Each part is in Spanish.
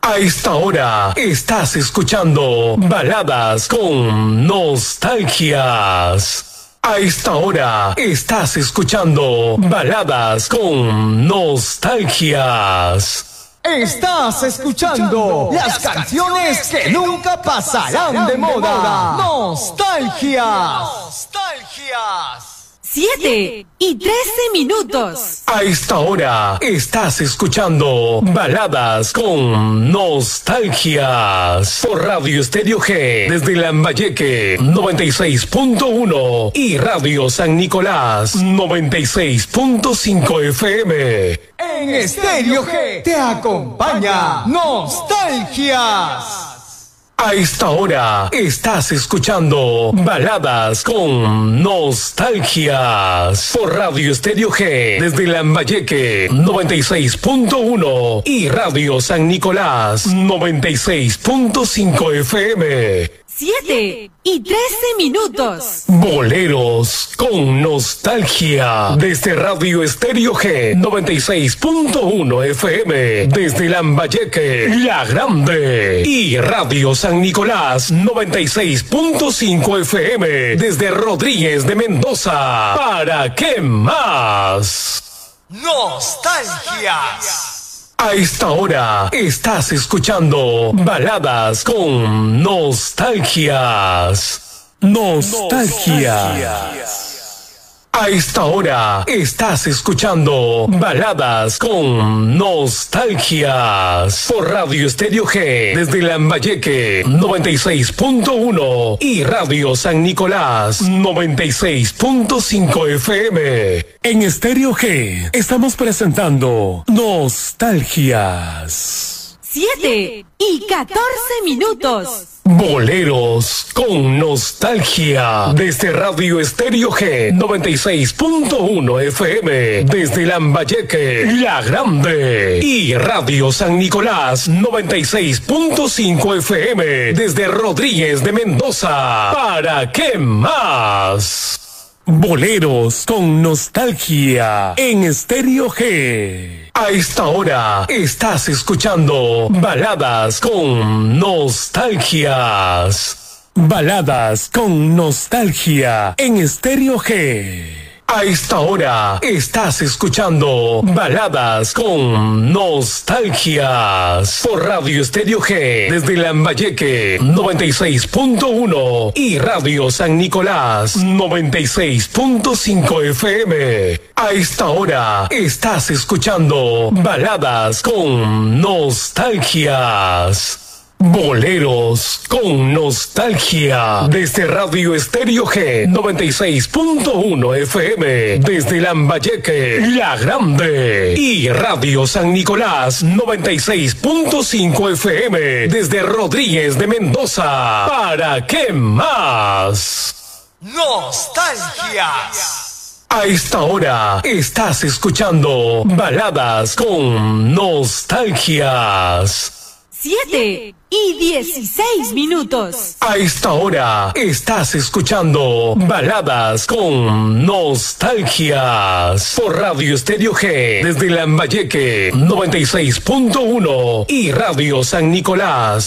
A esta hora estás escuchando Baladas con Nostalgias. A esta hora estás escuchando Baladas con Nostalgias. Estás escuchando las canciones que nunca pasarán de moda. Nostalgias. 7:13. A esta hora estás escuchando Baladas con Nostalgias por Radio Estéreo G desde Lambayeque 96.1 y Radio San Nicolás 96.5 FM. En Estéreo G te acompaña Nostalgias. A esta hora estás escuchando Baladas con Nostalgias por Radio Estéreo G desde Lambayeque 96.1 y Radio San Nicolás 96.5 FM. 7:13. Boleros con nostalgia desde Radio Estéreo G 96.1 FM desde Lambayeque, La Grande y Radio San Nicolás 96.5 FM desde Rodríguez de Mendoza. ¿Para qué más? Nostalgias. A esta hora estás escuchando Baladas con Nostalgias. Nostalgias. A esta hora estás escuchando Baladas con Nostalgias por Radio Estéreo G desde Lambayeque 96.1 y Radio San Nicolás 96.5 FM. En Estéreo G estamos presentando Nostalgias. 7:14. Boleros con nostalgia desde Radio Estéreo G 96.1 FM desde Lambayeque, La Grande y Radio San Nicolás 96.5 FM desde Rodríguez de Mendoza. ¿Para qué más? Boleros con nostalgia en Estéreo G. A esta hora estás escuchando Baladas con Nostalgias. Baladas con nostalgia en Estéreo G. A esta hora estás escuchando Baladas con Nostalgias por Radio Estéreo G desde Lambayeque 96.1 y Radio San Nicolás 96.5 FM. A esta hora estás escuchando Baladas con Nostalgias. Boleros con nostalgia desde Radio Estéreo G 96.1 FM desde Lambayeque, La Grande y Radio San Nicolás 96.5 FM desde Rodríguez de Mendoza. ¿Para qué más? Nostalgias. A esta hora estás escuchando Baladas con Nostalgias. 7:16. A esta hora estás escuchando Baladas con Nostalgias por Radio Estéreo G desde Lambayeque 96.1 y Radio San Nicolás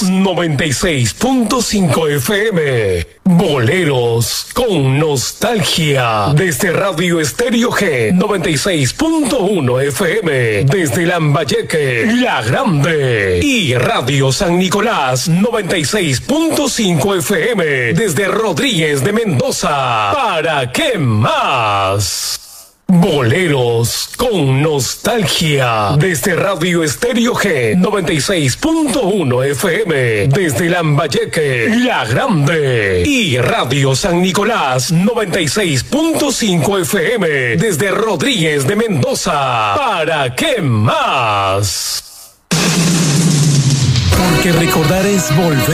96.5 FM. Boleros con nostalgia desde Radio Estéreo G 96.1 FM desde Lambayeque, La Grande y Radio San Nicolás 96.5 FM desde Rodríguez de Mendoza. ¿Para qué más? Boleros con nostalgia desde Radio Estéreo G 96.1 FM desde Lambayeque, La Grande y Radio San Nicolás 96.5 FM desde Rodríguez de Mendoza. ¿Para qué más? Porque recordar es volver.